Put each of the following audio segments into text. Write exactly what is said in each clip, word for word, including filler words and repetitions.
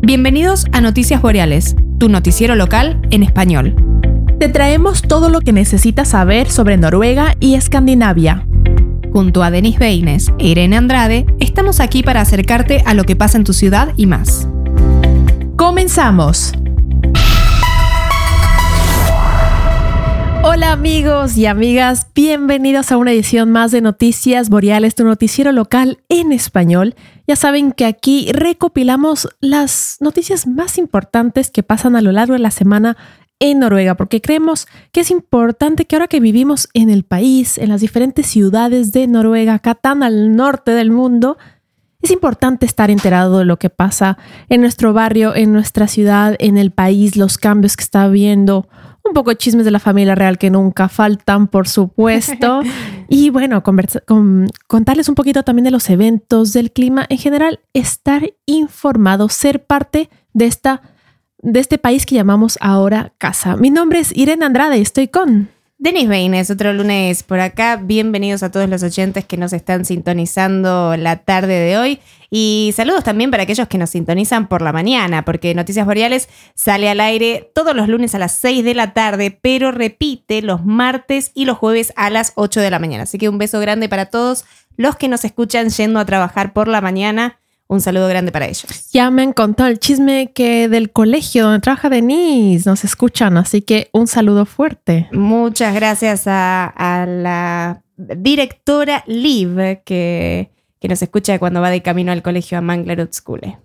Bienvenidos a Noticias Boreales, tu noticiero local en español. Te traemos todo lo que necesitas saber sobre Noruega y Escandinavia. Junto a Denis Beines e Irene Andrade, estamos aquí para acercarte a lo que pasa en tu ciudad y más. ¡Comenzamos! Hola amigos y amigas, bienvenidos a una edición más de Noticias Boreales, tu noticiero local en español. Ya saben que aquí recopilamos las noticias más importantes que pasan a lo largo de la semana en Noruega, porque creemos que es importante que ahora que vivimos en el país, en las diferentes ciudades de Noruega, acá tan al norte del mundo, es importante estar enterado de lo que pasa en nuestro barrio, en nuestra ciudad, en el país, los cambios que está habiendo. Un poco de chismes de la familia real que nunca faltan, por supuesto. Y bueno, conversa, con, contarles un poquito también de los eventos, del clima. En general, estar informado, ser parte de, esta, de este país que llamamos ahora casa. Mi nombre es Irene Andrade y estoy con... Denis Beines, otro lunes por acá. Bienvenidos a todos los oyentes que nos están sintonizando la tarde de hoy. Y saludos también para aquellos que nos sintonizan por la mañana, porque Noticias Boreales sale al aire todos los lunes a las seis de la tarde, pero repite los martes y los jueves a las ocho de la mañana. Así que un beso grande para todos los que nos escuchan yendo a trabajar por la mañana. Un saludo grande para ellos. Ya me han contado el chisme que del colegio donde trabaja Denise nos escuchan, así que un saludo fuerte. Muchas gracias a, a la directora Liv que, que nos escucha cuando va de camino al colegio a Manglerud Skole.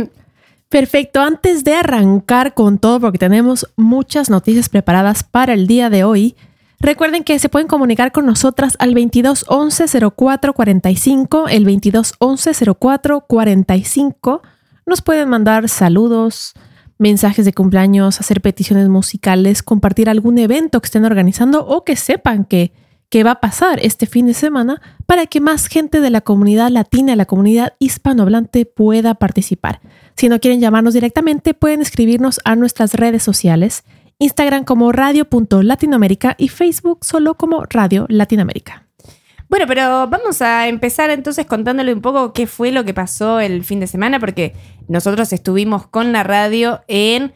Perfecto, antes de arrancar con todo, porque tenemos muchas noticias preparadas para el día de hoy, recuerden que se pueden comunicar con nosotras al veintidós once cero cuatro cuarenta y cinco, el veintidós once cero cuatro cuarenta y cinco. Nos pueden mandar saludos, mensajes de cumpleaños, hacer peticiones musicales, compartir algún evento que estén organizando o que sepan que, que va a pasar este fin de semana para que más gente de la comunidad latina, la comunidad hispanohablante pueda participar. Si no quieren llamarnos directamente, pueden escribirnos a nuestras redes sociales, Instagram como radio punto latinoamérica y Facebook solo como Radio Latinoamérica. Bueno, pero vamos a empezar entonces contándole un poco qué fue lo que pasó el fin de semana, porque nosotros estuvimos con la radio en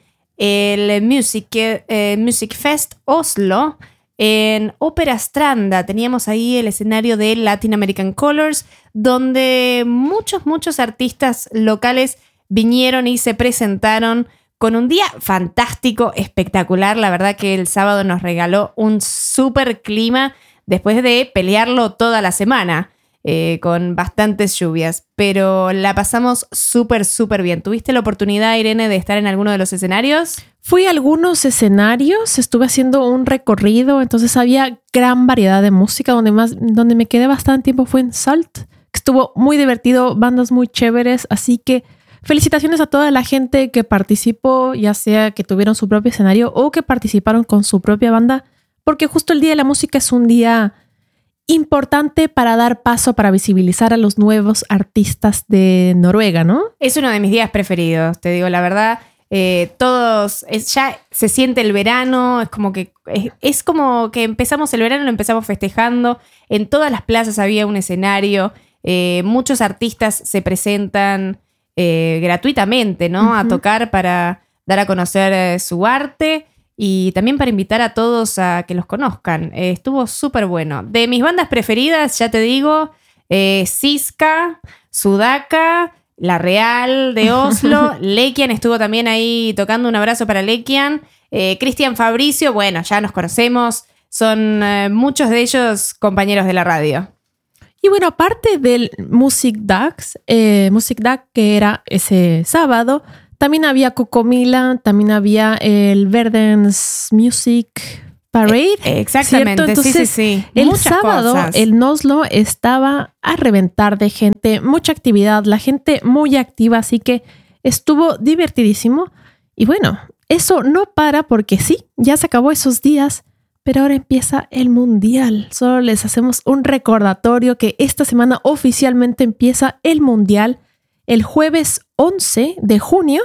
el Music, eh, Music Fest Oslo, en Ópera Stranda. Teníamos ahí el escenario de Latin American Colors, donde muchos, muchos artistas locales vinieron y se presentaron con un día fantástico, espectacular. La verdad que el sábado nos regaló un súper clima después de pelearlo toda la semana eh, con bastantes lluvias. Pero la pasamos súper, súper bien. ¿Tuviste la oportunidad, Irene, de estar en alguno de los escenarios? Fui a algunos escenarios, estuve haciendo un recorrido, entonces había gran variedad de música. Donde, más, donde me quedé bastante tiempo fue en Salt, que estuvo muy divertido, bandas muy chéveres, así que felicitaciones a toda la gente que participó, ya sea que tuvieron su propio escenario o que participaron con su propia banda, porque justo el Día de la Música es un día importante para dar paso, para visibilizar a los nuevos artistas de Noruega, ¿no? Es uno de mis días preferidos, te digo la verdad. Eh, todos, es, ya se siente el verano, es como que es, es como que empezamos el verano, lo empezamos festejando. En todas las plazas había un escenario, eh, muchos artistas se presentan Eh, gratuitamente, ¿no? Uh-huh. A tocar para dar a conocer eh, su arte y también para invitar a todos a que los conozcan. Eh, estuvo súper bueno. De mis bandas preferidas, ya te digo, eh, Siska, Sudaka, La Real de Oslo, Lekian estuvo también ahí tocando. Un abrazo para Lekian. Eh, Cristian Fabricio, bueno, ya nos conocemos. Son eh, muchos de ellos compañeros de la radio. Y bueno, aparte del Musikdag, eh, Musikdag que era ese sábado, también había Cocomila, también había el Verdens Music Parade. Eh, exactamente, ¿cierto? Entonces, sí, sí, sí. El Muchas sábado, cosas. El Oslo estaba a reventar de gente, mucha actividad, la gente muy activa, así que estuvo divertidísimo. Y bueno, eso no para porque sí, ya se acabó esos días. Pero ahora empieza el Mundial. Solo les hacemos un recordatorio que esta semana oficialmente empieza el Mundial. El jueves once de junio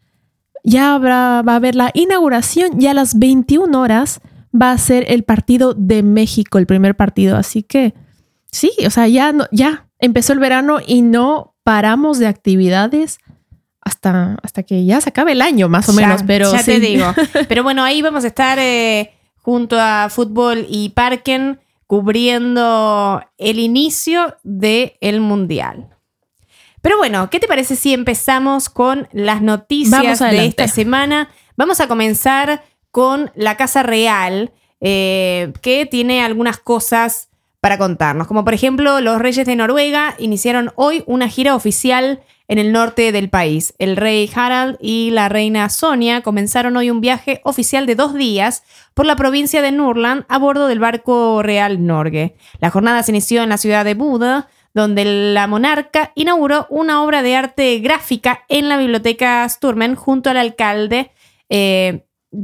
ya habrá, va a haber la inauguración y a las veintiuna horas va a ser el partido de México, el primer partido. Así que sí, o sea, ya, no, ya empezó el verano y no paramos de actividades hasta, hasta que ya se acabe el año, más o ya, menos. Pero ya sí. te digo. Pero bueno, ahí vamos a estar eh, junto a Fútbol y Parken cubriendo el inicio del Mundial. Pero bueno, ¿qué te parece si empezamos con las noticias de esta semana? Vamos a comenzar con la Casa Real, eh, que tiene algunas cosas para contarnos. Como por ejemplo, los reyes de Noruega iniciaron hoy una gira oficial en el norte del país. El rey Harald y la reina Sonia comenzaron hoy un viaje oficial de dos días por la provincia de Nordland a bordo del barco real Norge. La jornada se inició en la ciudad de Buda, donde la monarca inauguró una obra de arte gráfica en la biblioteca Sturmen junto al alcalde eh,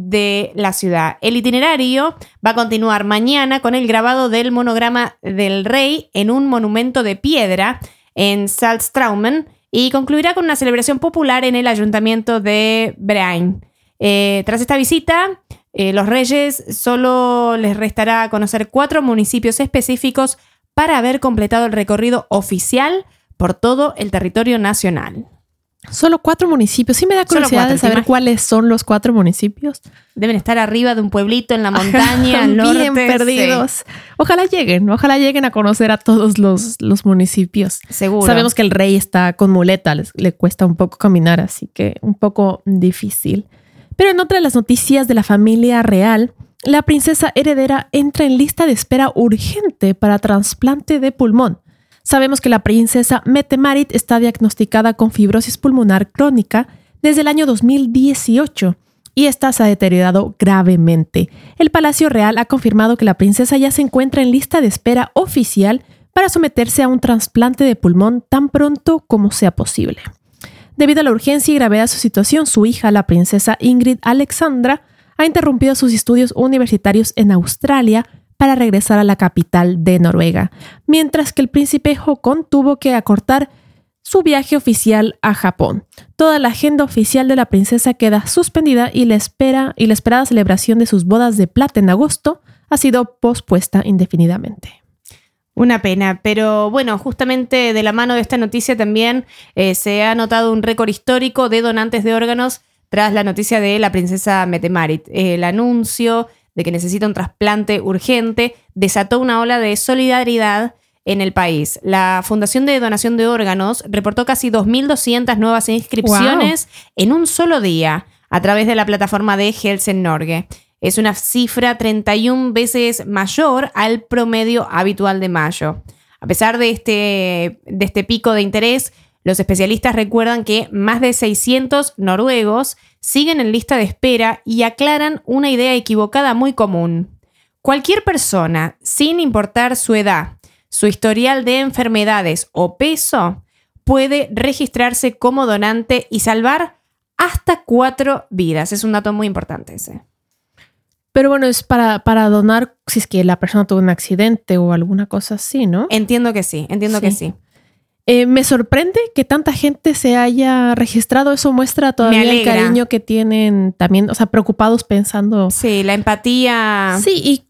de la ciudad. El itinerario va a continuar mañana con el grabado del monograma del rey en un monumento de piedra en Saltstraumen y concluirá con una celebración popular en el ayuntamiento de Brein. Eh, tras esta visita, eh, los reyes solo les restará conocer cuatro municipios específicos para haber completado el recorrido oficial por todo el territorio nacional. Solo cuatro municipios. Sí me da curiosidad cuatro, de saber cuáles son los cuatro municipios. Deben estar arriba de un pueblito en la montaña, al norte. Bien perdidos. Sí. Ojalá lleguen, ojalá lleguen a conocer a todos los, los municipios. Seguro. Sabemos que el rey está con muleta, les, le cuesta un poco caminar, así que un poco difícil. Pero en otra de las noticias de la familia real, la princesa heredera entra en lista de espera urgente para trasplante de pulmón. Sabemos que la princesa Mette-Marit está diagnosticada con fibrosis pulmonar crónica desde el año dos mil dieciocho y esta se ha deteriorado gravemente. El Palacio Real ha confirmado que la princesa ya se encuentra en lista de espera oficial para someterse a un trasplante de pulmón tan pronto como sea posible. Debido a la urgencia y gravedad de su situación, su hija, la princesa Ingrid Alexandra, ha interrumpido sus estudios universitarios en Australia para regresar a la capital de Noruega, mientras que el príncipe Håkon tuvo que acortar su viaje oficial a Japón. Toda la agenda oficial de la princesa queda suspendida y la, espera, y la esperada celebración de sus bodas de plata en agosto ha sido pospuesta indefinidamente. Una pena, pero bueno, justamente de la mano de esta noticia también eh, se ha notado un récord histórico de donantes de órganos tras la noticia de la princesa Mette-Marit. El anuncio de que necesita un trasplante urgente desató una ola de solidaridad en el país. La Fundación de Donación de Órganos reportó casi dos mil doscientas nuevas inscripciones wow. en un solo día a través de la plataforma de Helsen Norge. Es una cifra treinta y una veces mayor al promedio habitual de mayo. A pesar de este, de este pico de interés, los especialistas recuerdan que más de seiscientos noruegos siguen en lista de espera y aclaran una idea equivocada muy común. Cualquier persona, sin importar su edad, su historial de enfermedades o peso, puede registrarse como donante y salvar hasta cuatro vidas. Es un dato muy importante ese. Pero bueno, es para, para donar si es que la persona tuvo un accidente o alguna cosa así, ¿no? Entiendo que sí, entiendo sí. que sí. Eh, me sorprende que tanta gente se haya registrado. Eso muestra todavía el cariño que tienen también, o sea, preocupados pensando... Sí, la empatía. Sí, y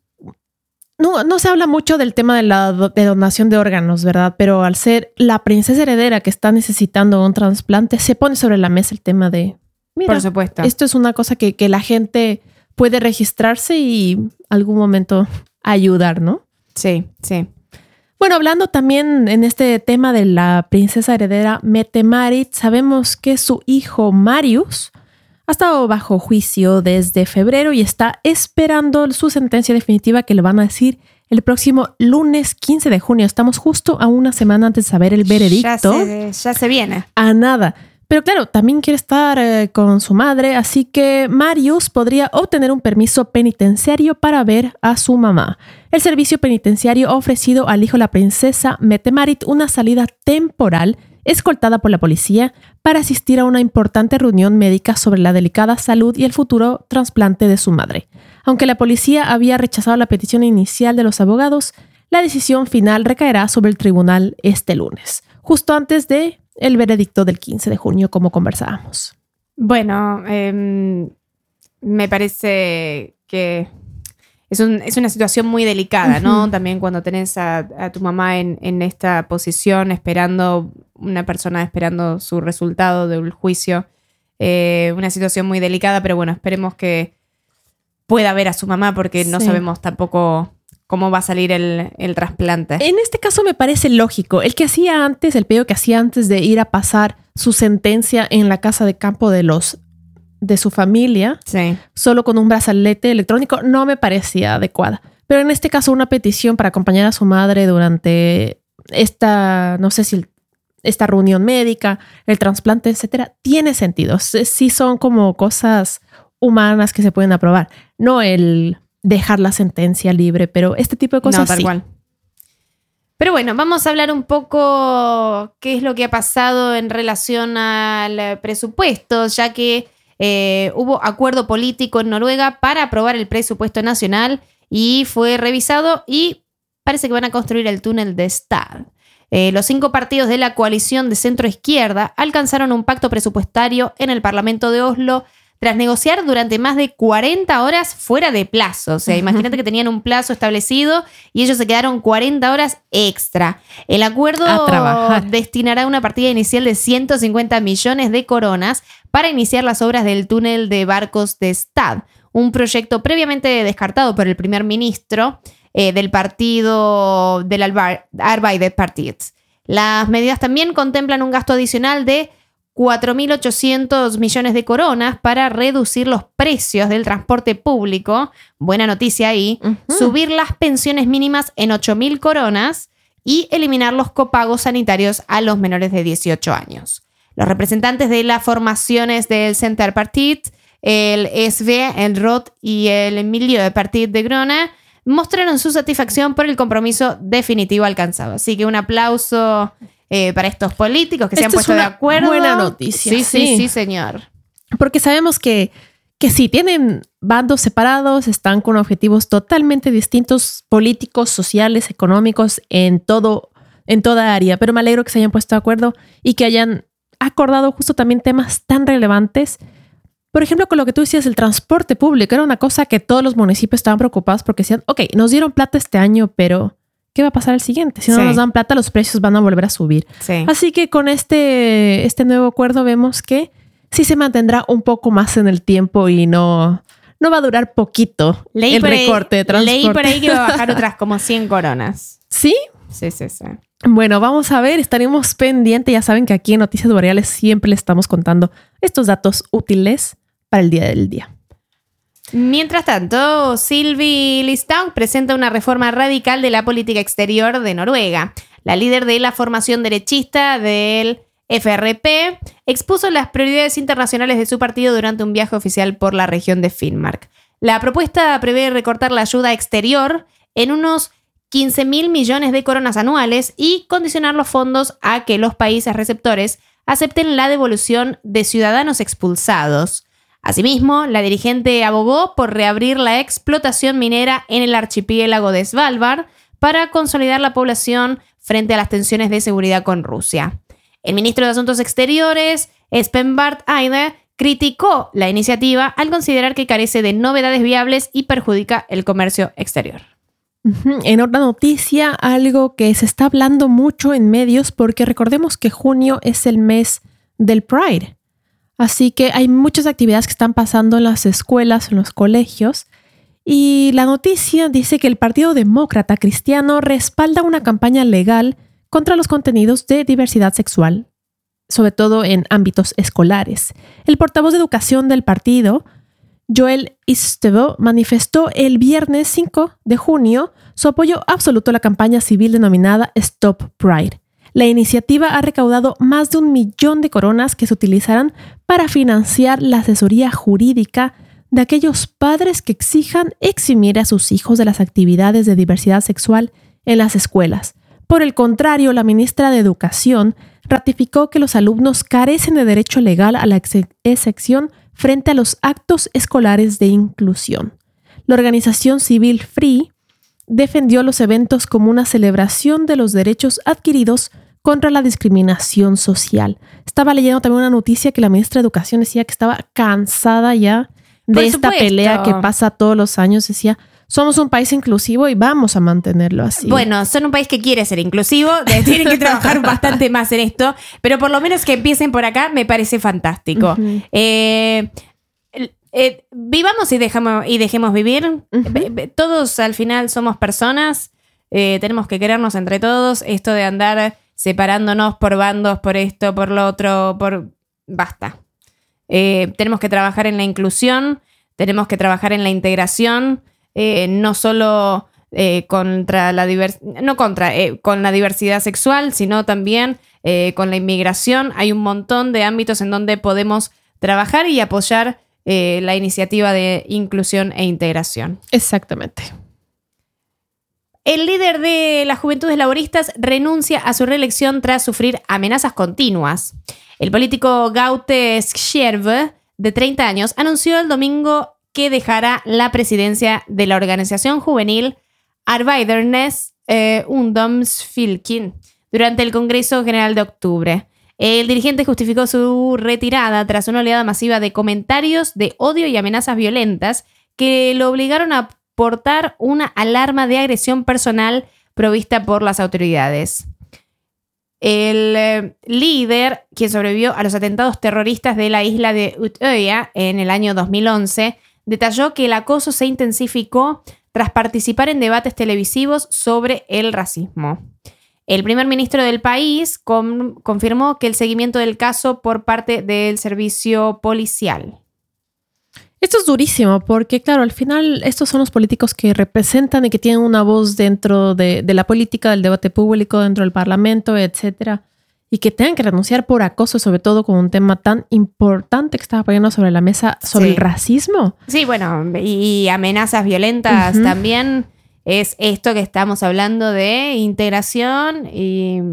no, no se habla mucho del tema de la do- de donación de órganos, ¿verdad? Pero al ser la princesa heredera que está necesitando un trasplante, se pone sobre la mesa el tema de... Mira, por supuesto. Esto es una cosa que, que la gente puede registrarse y algún momento ayudar, ¿no? Sí, sí. Bueno, hablando también en este tema de la princesa heredera Mette-Marit, sabemos que su hijo Marius ha estado bajo juicio desde febrero y está esperando su sentencia definitiva que le van a decir el próximo lunes quince de junio. Estamos justo a una semana antes de saber el veredicto. Ya se, ya se viene. A nada. Pero claro, también quiere estar eh, con su madre, así que Marius podría obtener un permiso penitenciario para ver a su mamá. El servicio penitenciario ha ofrecido al hijo de la princesa Mette-Marit una salida temporal escoltada por la policía para asistir a una importante reunión médica sobre la delicada salud y el futuro trasplante de su madre. Aunque la policía había rechazado la petición inicial de los abogados, la decisión final recaerá sobre el tribunal este lunes, justo antes de el veredicto del quince de junio, como conversábamos. Bueno, eh, me parece que es, un, es una situación muy delicada, ¿no? Uh-huh. También cuando tenés a, a tu mamá en, en esta posición, esperando, una persona esperando su resultado del juicio. Eh, una situación muy delicada, pero bueno, esperemos que pueda ver a su mamá porque no sí. sabemos tampoco cómo va a salir el, el trasplante. En este caso me parece lógico. El que hacía antes, el pedido que hacía antes de ir a pasar su sentencia en la casa de campo de los de su familia, sí. solo con un brazalete electrónico, no me parecía adecuada. Pero en este caso una petición para acompañar a su madre durante esta, no sé si esta reunión médica, el trasplante, etcétera, tiene sentido. Sí son como cosas humanas que se pueden aprobar. No el dejar la sentencia libre, pero este tipo de cosas no, tal sí. cual. Pero bueno, vamos a hablar un poco qué es lo que ha pasado en relación al presupuesto, ya que eh, hubo acuerdo político en Noruega para aprobar el presupuesto nacional y fue revisado y parece que van a construir el túnel de Stad. Eh, los cinco partidos de la coalición de centro-izquierda alcanzaron un pacto presupuestario en el Parlamento de Oslo tras negociar durante más de cuarenta horas fuera de plazo. O sea, imagínate que tenían un plazo establecido y ellos se quedaron cuarenta horas extra. El acuerdo destinará una partida inicial de ciento cincuenta millones de coronas para iniciar las obras del túnel de barcos de Stad, un proyecto previamente descartado por el primer ministro eh, del partido del Arbeiderpartiet. Las medidas también contemplan un gasto adicional de cuatro mil ochocientos millones de coronas para reducir los precios del transporte público, buena noticia ahí, uh-huh. subir las pensiones mínimas en ocho mil coronas y eliminar los copagos sanitarios a los menores de dieciocho años. Los representantes de las formaciones del Centerpartiet, el S V, el Rot y el Miljöpartiet de Grønne mostraron su satisfacción por el compromiso definitivo alcanzado. Así que un aplauso Eh, para estos políticos que se han puesto de acuerdo. Buena noticia. Sí, sí, sí, sí, señor. Porque sabemos que, que sí, tienen bandos separados, están con objetivos totalmente distintos, políticos, sociales, económicos, en todo, en toda área. Pero me alegro que se hayan puesto de acuerdo y que hayan acordado justo también temas tan relevantes. Por ejemplo, con lo que tú decías, el transporte público era una cosa que todos los municipios estaban preocupados porque decían, ok, nos dieron plata este año, pero ¿qué va a pasar el siguiente? Si no sí. nos dan plata, los precios van a volver a subir. Sí. Así que con este, este nuevo acuerdo vemos que sí se mantendrá un poco más en el tiempo y no, no va a durar poquito leí el recorte ahí, de transporte. Leí por ahí que va a bajar otras como cien coronas. ¿Sí? Sí, sí, sí. Bueno, vamos a ver, estaremos pendientes. Ya saben que aquí en Noticias Boreales siempre les estamos contando estos datos útiles para el día del día. Mientras tanto, Sylvi Listhaug presenta una reforma radical de la política exterior de Noruega. La líder de la formación derechista del F R P expuso las prioridades internacionales de su partido durante un viaje oficial por la región de Finnmark. La propuesta prevé recortar la ayuda exterior en unos quince mil millones de coronas anuales y condicionar los fondos a que los países receptores acepten la devolución de ciudadanos expulsados. Asimismo, la dirigente abogó por reabrir la explotación minera en el archipiélago de Svalbard para consolidar la población frente a las tensiones de seguridad con Rusia. El ministro de Asuntos Exteriores, Espen Barth Eide, criticó la iniciativa al considerar que carece de novedades viables y perjudica el comercio exterior. En otra noticia, algo que se está hablando mucho en medios, porque recordemos que junio es el mes del Pride. Así que hay muchas actividades que están pasando en las escuelas, en los colegios. Y la noticia dice que el Partido Demócrata Cristiano respalda una campaña legal contra los contenidos de diversidad sexual, sobre todo en ámbitos escolares. El portavoz de educación del partido, Joel Istebø, manifestó el viernes cinco de junio su apoyo absoluto a la campaña civil denominada Stop Pride. La iniciativa ha recaudado más de un millón de coronas que se utilizarán para financiar la asesoría jurídica de aquellos padres que exijan eximir a sus hijos de las actividades de diversidad sexual en las escuelas. Por el contrario, la ministra de Educación ratificó que los alumnos carecen de derecho legal a la ex- excepción frente a los actos escolares de inclusión. La organización civil Free defendió los eventos como una celebración de los derechos adquiridos contra la discriminación social. Estaba leyendo también una noticia que la ministra de Educación decía que estaba cansada ya de esta pelea que pasa todos los años. Decía, somos un país inclusivo y vamos a mantenerlo así. Bueno, son un país que quiere ser inclusivo, tienen que trabajar bastante más en esto, pero por lo menos que empiecen por acá me parece fantástico. Uh-huh. Eh, eh, vivamos y, dejamos, y dejemos vivir. Uh-huh. Todos al final somos personas, eh, tenemos que querernos entre todos. Esto de andar separándonos por bandos, por esto, por lo otro, por... basta. Eh, tenemos que trabajar en la inclusión, tenemos que trabajar en la integración. Eh, no solo eh, contra la divers- no contra, eh, con la diversidad sexual, sino también eh, con la inmigración. Hay un montón de ámbitos en donde podemos trabajar y apoyar eh, la iniciativa de inclusión e integración. Exactamente. El líder de las Juventudes Laboristas renuncia a su reelección tras sufrir amenazas continuas. El político Gaute Schjerve, de treinta años, anunció el domingo que dejará la presidencia de la organización juvenil Arbeidernes eh, Ungdomsfylking durante el Congreso General de octubre. El dirigente justificó su retirada tras una oleada masiva de comentarios de odio y amenazas violentas que lo obligaron a portar una alarma de agresión personal provista por las autoridades. El eh, líder, quien sobrevivió a los atentados terroristas de la isla de Utøya en el año dos mil once, detalló que el acoso se intensificó tras participar en debates televisivos sobre el racismo. El primer ministro del país con, confirmó que el seguimiento del caso por parte del servicio policial. Esto es durísimo porque, claro, al final estos son los políticos que representan y que tienen una voz dentro de, de la política, del debate público, dentro del parlamento, etcétera. Y que tengan que renunciar por acoso, sobre todo con un tema tan importante que estaba poniendo sobre la mesa, sobre sí. el racismo. Sí, bueno, y amenazas violentas uh-huh. también. Es esto que estamos hablando de integración y,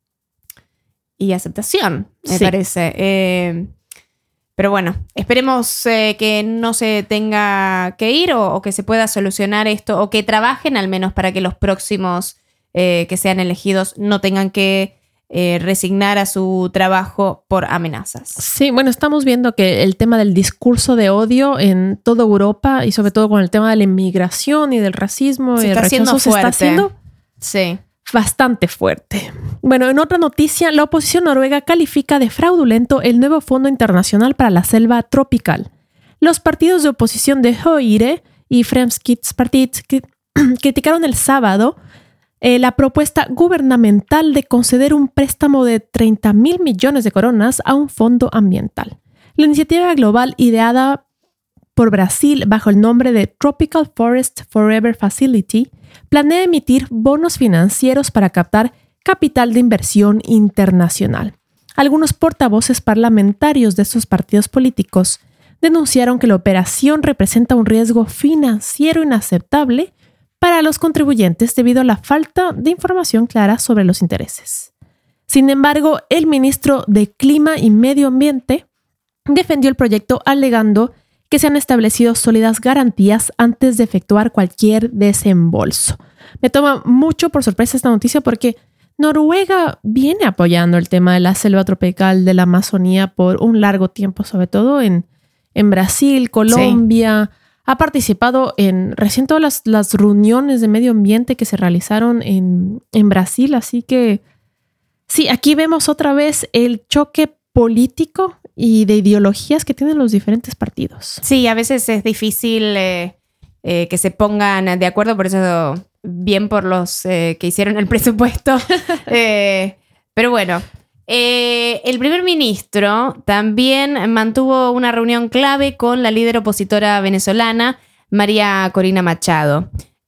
y aceptación, me sí. parece. Eh, pero bueno, esperemos eh, que no se tenga que ir o, o que se pueda solucionar esto, o que trabajen al menos para que los próximos eh, que sean elegidos no tengan que Eh, resignar a su trabajo por amenazas. Sí, bueno, estamos viendo que el tema del discurso de odio en toda Europa y sobre todo con el tema de la inmigración y del racismo se y el está rechazo se está haciendo sí. bastante fuerte. Bueno, en otra noticia, la oposición noruega califica de fraudulento el nuevo Fondo Internacional para la Selva Tropical. Los partidos de oposición de Høyre y Fremskrittspartiet criticaron el sábado Eh, la propuesta gubernamental de conceder un préstamo de treinta mil millones de coronas a un fondo ambiental. La iniciativa global ideada por Brasil bajo el nombre de Tropical Forest Forever Facility planea emitir bonos financieros para captar capital de inversión internacional. Algunos portavoces parlamentarios de estos partidos políticos denunciaron que la operación representa un riesgo financiero inaceptable para los contribuyentes debido a la falta de información clara sobre los intereses. Sin embargo, el ministro de Clima y Medio Ambiente defendió el proyecto alegando que se han establecido sólidas garantías antes de efectuar cualquier desembolso. Me toma mucho por sorpresa esta noticia porque Noruega viene apoyando el tema de la selva tropical de la Amazonía por un largo tiempo, sobre todo en, en Brasil, Colombia. Sí. Ha participado en recién todas las, las reuniones de medio ambiente que se realizaron en, en Brasil. Así que sí, aquí vemos otra vez el choque político y de ideologías que tienen los diferentes partidos. Sí, a veces es difícil eh, eh, que se pongan de acuerdo, por eso bien por los eh, que hicieron el presupuesto. eh, pero bueno. Eh, el primer ministro también mantuvo una reunión clave con la líder opositora venezolana, María Corina Machado.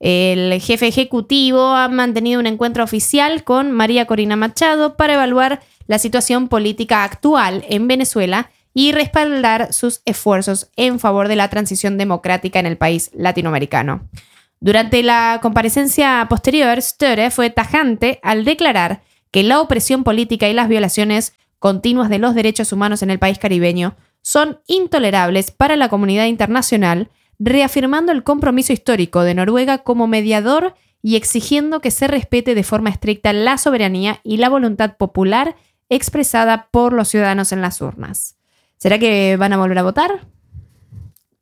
El jefe ejecutivo ha mantenido un encuentro oficial con María Corina Machado para evaluar la situación política actual en Venezuela y respaldar sus esfuerzos en favor de la transición democrática en el país latinoamericano. Durante la comparecencia posterior, Støre fue tajante al declarar que la opresión política y las violaciones continuas de los derechos humanos en el país caribeño son intolerables para la comunidad internacional, reafirmando el compromiso histórico de Noruega como mediador y exigiendo que se respete de forma estricta la soberanía y la voluntad popular expresada por los ciudadanos en las urnas. ¿Será que van a volver a votar?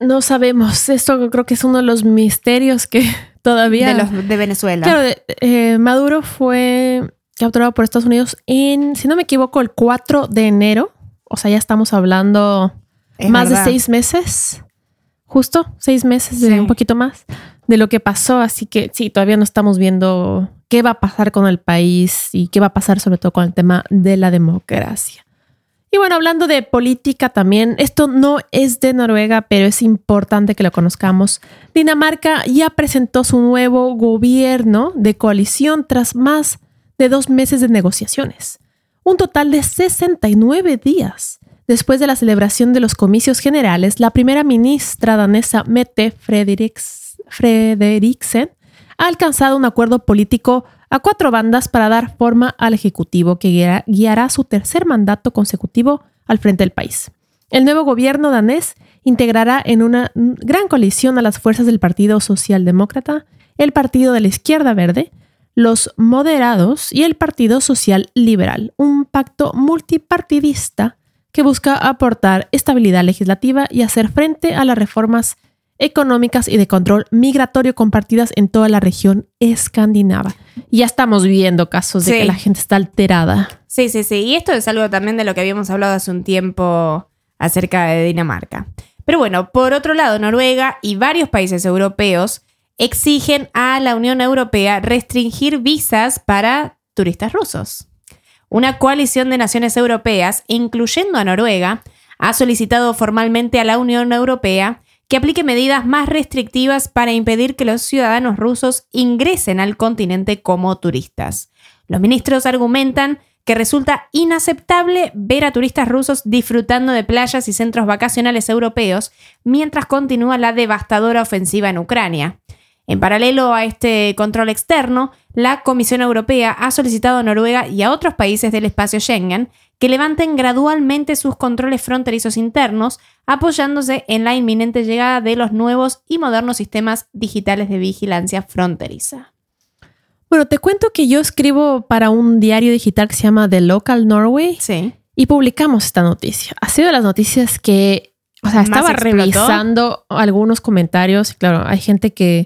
no sabemos. Esto creo que es uno de los misterios que todavía... De los de Venezuela. Claro, de, eh, Maduro fue capturado por Estados Unidos en, si no me equivoco, el cuatro de enero. O sea, ya estamos hablando Es más verdad. de seis meses. Justo, seis meses, de Sí. un poquito más, de lo que pasó. Así que sí, todavía no estamos viendo qué va a pasar con el país y qué va a pasar sobre todo con el tema de la democracia. Y bueno, hablando de política también, esto no es de Noruega, pero es importante que lo conozcamos. Dinamarca ya presentó su nuevo gobierno de coalición tras más de dos meses de negociaciones. Un total de sesenta y nueve días. Después de la celebración de los comicios generales, la primera ministra danesa Mette Frederiks- Frederiksen ha alcanzado un acuerdo político a cuatro bandas para dar forma al ejecutivo que guiará, guiará su tercer mandato consecutivo al frente del país. El nuevo gobierno danés integrará en una gran coalición a las fuerzas del Partido Socialdemócrata, el Partido de la Izquierda Verde, los moderados y el Partido Social Liberal, un pacto multipartidista que busca aportar estabilidad legislativa y hacer frente a las reformas económicas y de control migratorio compartidas en toda la región escandinava. Y ya estamos viendo casos de Sí. que la gente está alterada. Sí, sí, sí. Y esto es algo también de lo que habíamos hablado hace un tiempo acerca de Dinamarca. Pero bueno, por otro lado, Noruega y varios países europeos exigen a la Unión Europea restringir visas para turistas rusos. Una coalición de naciones europeas, incluyendo a Noruega, ha solicitado formalmente a la Unión Europea que aplique medidas más restrictivas para impedir que los ciudadanos rusos ingresen al continente como turistas. Los ministros argumentan que resulta inaceptable ver a turistas rusos disfrutando de playas y centros vacacionales europeos mientras continúa la devastadora ofensiva en Ucrania. En paralelo a este control externo, la Comisión Europea ha solicitado a Noruega y a otros países del espacio Schengen que levanten gradualmente sus controles fronterizos internos, apoyándose en la inminente llegada de los nuevos y modernos sistemas digitales de vigilancia fronteriza. Bueno, te cuento que yo escribo para un diario digital que se llama The Local Norway Sí. y publicamos esta noticia. Ha sido de las noticias que, o sea, ¿Más estaba explotó? revisando algunos comentarios y claro, hay gente que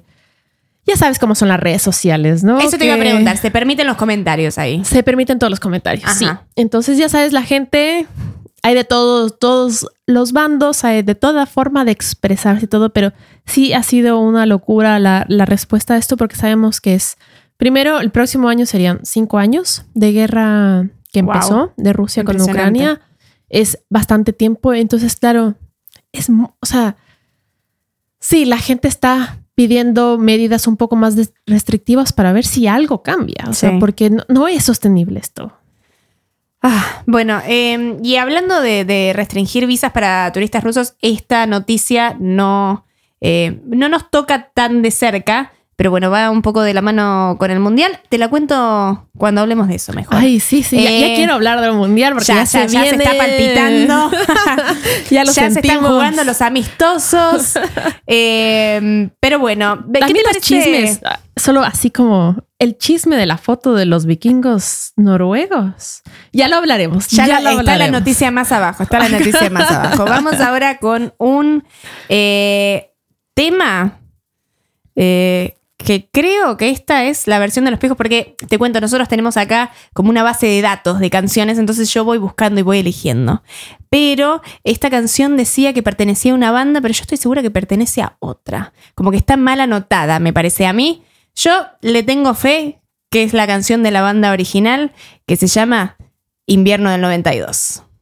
ya sabes cómo son las redes sociales, ¿no? Eso te que iba a preguntar, ¿se permiten los comentarios ahí? Se permiten todos los comentarios, Ajá. sí. Entonces ya sabes, la gente, hay de todos, todos los bandos, hay de toda forma de expresarse y todo, pero sí ha sido una locura la, la respuesta a esto porque sabemos que es, primero, el próximo año serían cinco años de guerra que Wow. empezó de Rusia con Impresionante. Ucrania. Es bastante tiempo, entonces claro, es, mu- o sea, sí, la gente está pidiendo medidas un poco más des- restrictivas para ver si algo cambia, o Sí. sea, porque no, no es sostenible esto. Ah, bueno, eh, y hablando de, de restringir visas para turistas rusos, esta noticia no, eh, no nos toca tan de cerca, pero bueno, va un poco de la mano con el Mundial. Te la cuento cuando hablemos de eso mejor. Ay, sí, sí, ya, ya Eh, quiero hablar del Mundial porque ya, ya, se, ya, ya se viene. está palpitando. ya lo ya se sentimos. están jugando los amistosos. Eh, pero bueno, ¿qué También te los parece? chismes, ah, solo así como el chisme de la foto de los vikingos noruegos. Ya lo hablaremos. Ya, Ya, la- lo está la hablaremos. noticia más abajo, está la noticia más abajo. Vamos ahora con un eh, tema eh, que creo que esta es la versión de los pijos, porque te cuento, nosotros tenemos acá como una base de datos de canciones, entonces yo voy buscando y voy eligiendo. Pero esta canción decía que pertenecía a una banda, pero yo estoy segura que pertenece a otra. Como que está mal anotada, me parece a mí. Yo le tengo fe que es la canción de la banda original que se llama Invierno del noventa y dos.